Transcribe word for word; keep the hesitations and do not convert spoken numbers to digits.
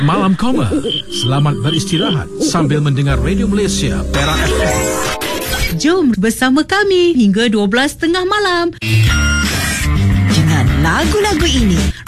Malam Koma. Selamat beristirahat sambil mendengar Radio Malaysia Perak F M. Jom bersama kami hingga dua belas tiga puluh malam. Dengan lagu-lagu ini